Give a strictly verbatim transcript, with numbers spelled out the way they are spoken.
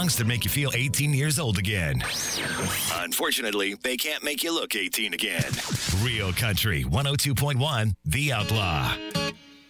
songs that make you feel eighteen years old again. Unfortunately, they can't make you look eighteen again. Real Country one oh two point one, The Outlaw.